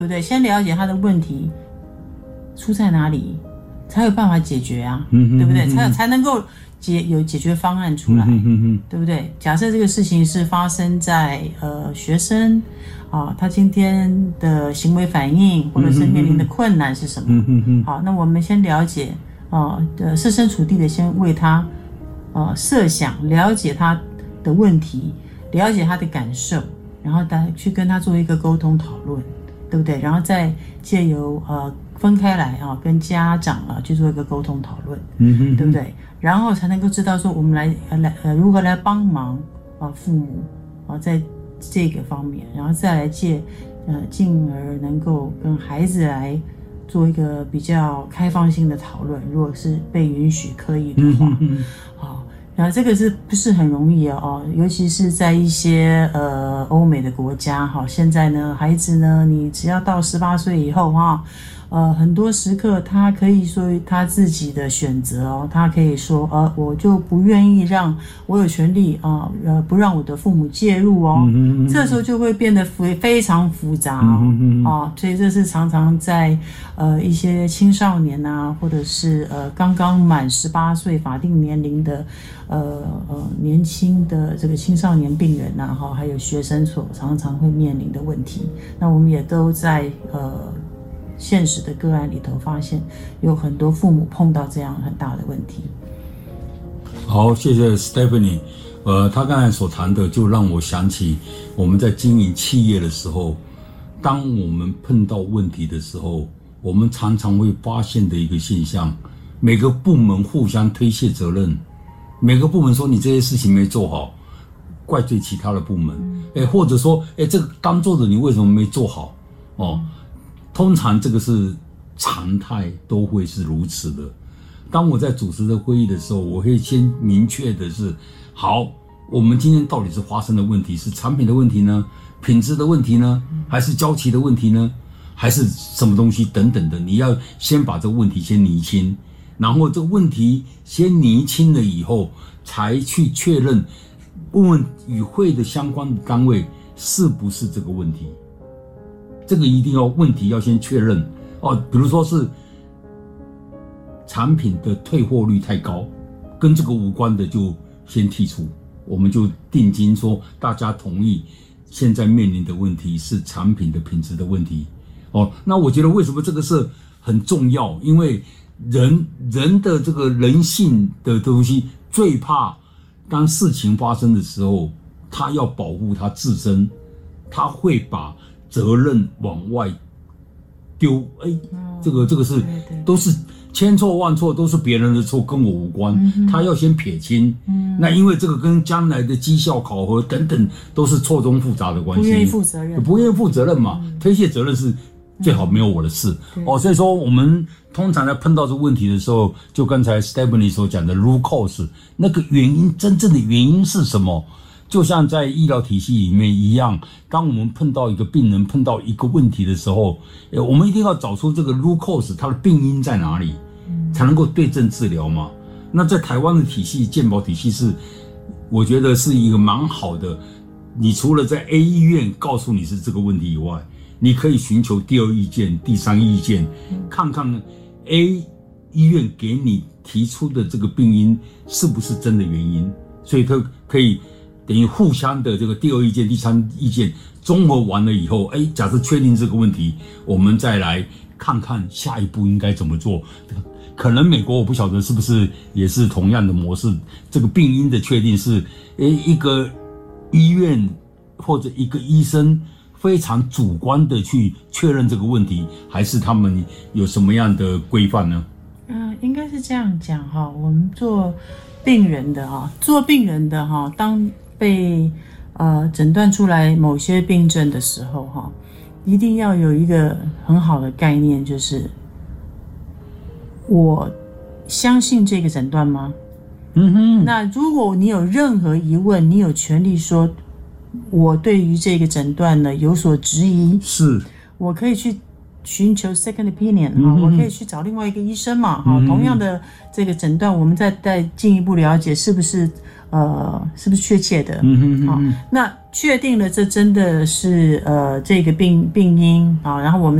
对不对？先了解他的问题出在哪里，才有办法解决啊，对不对？才能够有解决方案出来，对不对？假设这个事情是发生在学生啊，他今天的行为反应或者是面临的困难是什么？好，那我们先了解设身处地的先为他设想，了解他的问题，了解他的感受，然后去跟他做一个沟通讨论，对不对？然后再借由分开来跟家长去做一个沟通讨论，对不对？然后才能够知道说我们来如何来帮忙父母在这个方面，然后再来进而能够跟孩子来做一个比较开放性的讨论，如果是被允许可以的话，然后这个是不是很容易尤其是在一些欧美的国家现在呢，孩子呢，你只要到18岁以后很多时刻他可以说他自己的选择他可以说我就不愿意让我有权利不让我的父母介入这时候就会变得非常复杂所以这是常常在一些青少年或者是刚刚满18岁法定年龄的年轻的这个青少年病人还有学生所常常会面临的问题。那我们也都在现实的个案里头发现有很多父母碰到这样很大的问题。 好，谢谢 Stephanie。他刚才所谈的就让我想起我们在经营企业的时候，当我们碰到问题的时候，我们常常会发现的一个现象，每个部门互相推卸责任，每个部门说你这些事情没做好，怪罪其他的部门，或者说这个刚做的你为什么没做好通常这个是常态，都会是如此的。当我在主持的会议的时候，我会先明确的是，好，我们今天到底是发生的问题是产品的问题呢，品质的问题呢，还是交期的问题呢，还是什么东西等等的，你要先把这个问题先厘清，然后这个问题先厘清了以后，才去确认问与会的相关的单位是不是这个问题。这个一定要问题要先确认比如说是产品的退货率太高，跟这个无关的就先剔除，我们就定金说大家同意现在面临的问题是产品的品质的问题那我觉得为什么这个是很重要，因为人的这个人性的东西最怕当事情发生的时候，他要保护他自身，他会把责任往外丢，这个是都是千错万错，都是别人的错，跟我无关，他要先撇清那因为这个跟将来的绩效考核等等都是错综复杂的关系， 不愿意负责任嘛，推卸责任是最好没有我的事所以说我们通常在碰到这个问题的时候，就刚才 Stephanie 所讲的 root cause， 那个原因，真正的原因是什么，就像在医疗体系里面一样，当我们碰到一个病人碰到一个问题的时候，我们一定要找出这个 root cause， 它的病因在哪里，才能够对症治疗嘛。那在台湾的体系，健保体系是我觉得是一个蛮好的，你除了在 A 医院告诉你是这个问题以外，你可以寻求第二意见、第三意见，看看 A 医院给你提出的这个病因是不是真的原因，所以它可以等于互相的这个第二意见、第三意见综合完了以后，假设确定这个问题，我们再来看看下一步应该怎么做。可能美国我不晓得是不是也是同样的模式，这个病因的确定是一个医院或者一个医生非常主观的去确认这个问题，还是他们有什么样的规范呢？ 应该是这样讲我们做病人的当被诊断出来某些病症的时候一定要有一个很好的概念，就是我相信这个诊断吗？那如果你有任何疑问，你有权利说我对于这个诊断呢有所质疑， 是我可以去寻求 second opinion 我可以去找另外一个医生嘛，同样的这个诊断，我们再进一步了解是不是确切的，那确定了这真的是这个病因然后我们